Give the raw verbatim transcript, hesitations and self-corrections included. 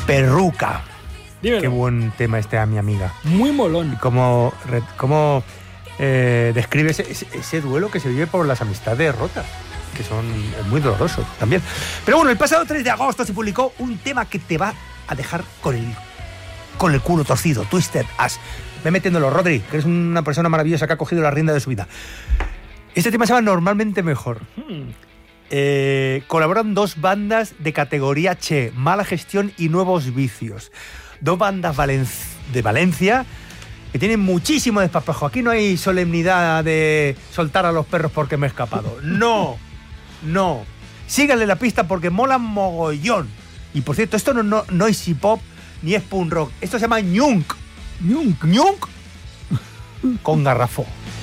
Perruca. Dímelo. Qué buen tema este a mi amiga. Muy molón. Cómo, re- cómo eh, describe ese, ese, ese duelo que se vive por las amistades rotas, que son es muy dolorosos también. Pero bueno, el pasado tres de agosto se publicó un tema que te va a dejar con el, con el culo torcido, Twisted As. Ve metiéndolo, Rodri, que eres una persona maravillosa que ha cogido la rienda de su vida. Este tema se llama Normalmente Mejor. Hmm. Eh, colaboran dos bandas de categoría Che, Mala Gestión y Nuevos Vicios. Dos bandas valen- de Valencia que tienen muchísimo desparpajo. Aquí no hay solemnidad de soltar a los perros porque me he escapado. No, no. Síganle la pista porque molan mogollón. Y por cierto, esto no, no, no es hip hop ni es punk rock. Esto se llama ñunk. Ñunk. ñunk con garrafón.